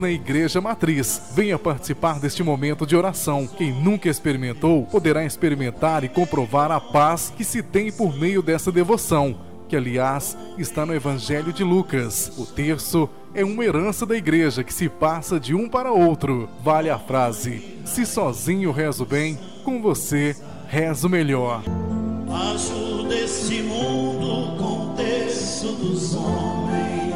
Na Igreja Matriz. Venha participar deste momento de oração. Quem nunca experimentou, poderá experimentar e comprovar a paz que se tem por meio dessa devoção, que aliás está no Evangelho de Lucas. O terço é uma herança da igreja que se passa de um para outro. Vale a frase: se sozinho rezo bem, com você rezo melhor. Ajuda este mundo com o terço dos homens.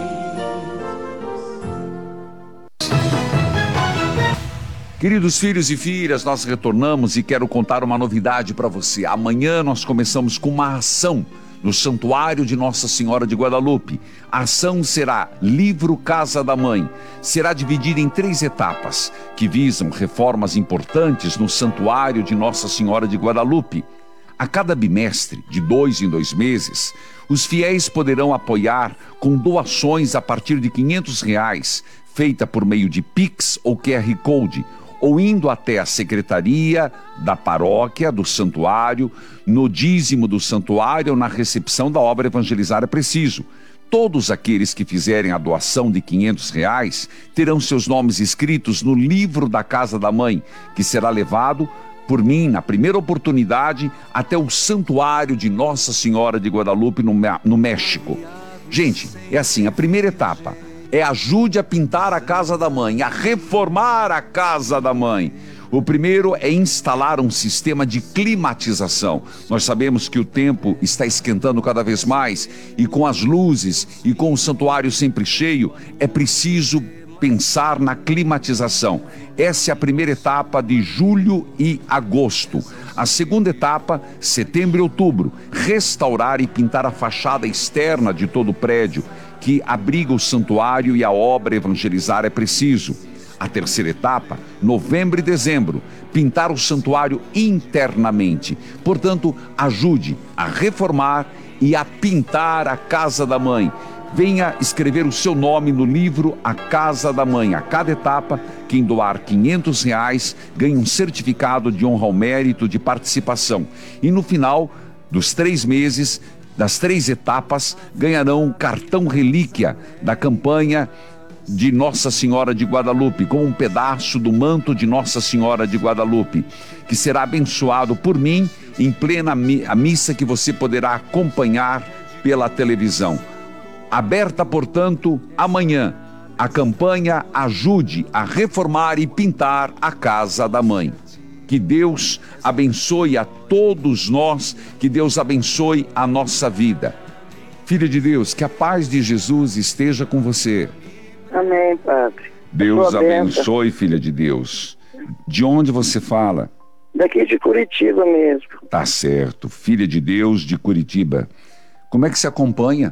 Queridos filhos e filhas, nós retornamos e quero contar uma novidade para você. Amanhã nós começamos com uma ação no Santuário de Nossa Senhora de Guadalupe. A ação será Livro Casa da Mãe. Será dividida em 3 etapas, que visam reformas importantes no Santuário de Nossa Senhora de Guadalupe. A cada bimestre, de 2 em 2 meses, os fiéis poderão apoiar com doações a partir de R$500, feita por meio de Pix ou QR Code, ou indo até a secretaria da paróquia, do santuário, no dízimo do santuário ou na recepção da obra Evangelizar é Preciso. Todos aqueles que fizerem a doação de R$500 terão seus nomes escritos no livro da Casa da Mãe, que será levado por mim, na primeira oportunidade, até o Santuário de Nossa Senhora de Guadalupe, no México. Gente, é assim, a primeira etapa é ajude a pintar a casa da mãe, a reformar a casa da mãe. O primeiro é instalar um sistema de climatização. Nós sabemos que o tempo está esquentando cada vez mais e com as luzes e com o santuário sempre cheio, é preciso pensar na climatização. Essa é a primeira etapa de julho e agosto. A segunda etapa, setembro e outubro, restaurar e pintar a fachada externa de todo o prédio que abriga o santuário e a obra Evangelizar é Preciso. A terceira etapa, novembro e dezembro, pintar o santuário internamente. Portanto, ajude a reformar e a pintar a Casa da Mãe. Venha escrever o seu nome no livro A Casa da Mãe. A cada etapa, quem doar R$500 ganha um certificado de honra ao mérito de participação. E no final dos 3 meses, das 3 etapas, ganharão um cartão relíquia da campanha de Nossa Senhora de Guadalupe, com um pedaço do manto de Nossa Senhora de Guadalupe, que será abençoado por mim em plena a missa que você poderá acompanhar pela televisão. Aberta, portanto, amanhã, a campanha Ajude a Reformar e Pintar a Casa da Mãe. Que Deus abençoe a todos nós, que Deus abençoe a nossa vida. Filha de Deus, que a paz de Jesus esteja com você. Amém, Padre. Deus abençoe, filha de Deus. De onde você fala? Daqui de Curitiba mesmo. Tá certo, filha de Deus de Curitiba. Como é que se acompanha?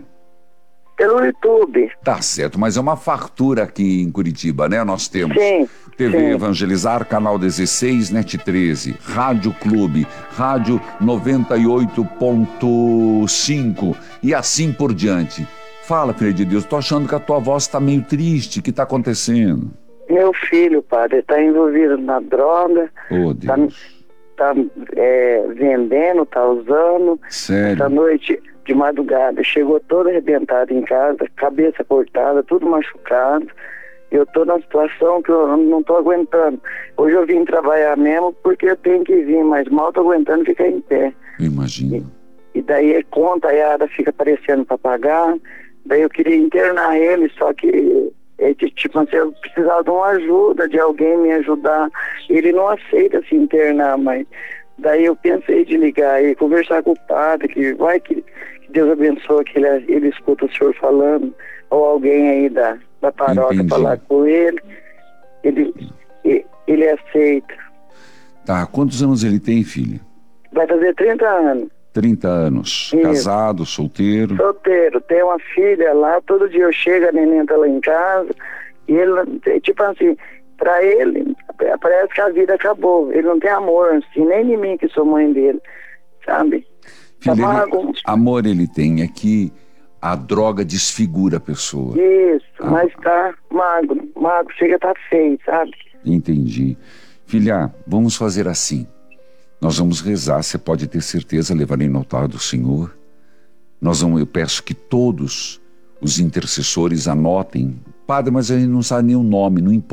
Pelo YouTube. Tá certo, mas é uma fartura aqui em Curitiba, né? Nós temos TV sim. Evangelizar, Canal 16, NET 13, Rádio Clube, Rádio 98.5 e assim por diante. Fala, filha de Deus, tô achando que a tua voz tá meio triste, o que tá acontecendo? Meu filho, Padre, tá envolvido na droga. Oh, Deus. Tá vendendo, tá usando. Sério? Essa noite, de madrugada, chegou todo arrebentado em casa, cabeça cortada, tudo machucado. Eu tô numa situação que eu não tô aguentando. Hoje eu vim trabalhar mesmo porque eu tenho que vir, mas mal tô aguentando ficar em pé. Eu imagino. E daí conta, a Yara fica aparecendo para pagar. Daí eu queria internar ele, só que tipo assim, eu precisava de uma ajuda, de alguém me ajudar. Ele não aceita se internar, mas daí eu pensei de ligar e conversar com o padre, que vai que Deus abençoe, que ele escuta o senhor falando, ou alguém aí da paróquia falar com ele. Ele aceita. Tá, quantos anos ele tem, filha? Vai fazer 30 anos. 30 anos. Isso. Casado, solteiro? Solteiro. Tem uma filha lá, todo dia eu chego, a neném tá lá em casa, e ele, tipo assim, pra ele, parece que a vida acabou. Ele não tem amor, assim, nem em mim que sou mãe dele, sabe? Filha, amor ele tem, é que a droga desfigura a pessoa. Isso, mas tá magro, chega a tá feio, sabe? Entendi. Filha, vamos fazer assim. Nós vamos rezar, você pode ter certeza, levarei no altar do Senhor. Eu peço que todos os intercessores anotem Padre, mas a gente não sabe nem o nome, não importa.